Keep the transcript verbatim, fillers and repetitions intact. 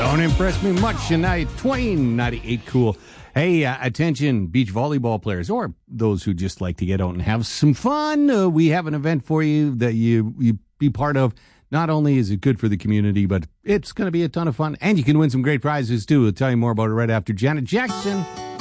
Don't impress me much. Shania Twain, ninety-eight Cool. Hey, uh, attention, beach volleyball players, or those who just like to get out and have some fun. Uh, we have an event for you that you, you be part of. Not only is it good for the community, but it's going to be a ton of fun. And you can win some great prizes, too. We'll tell you more about it right after Janet Jackson.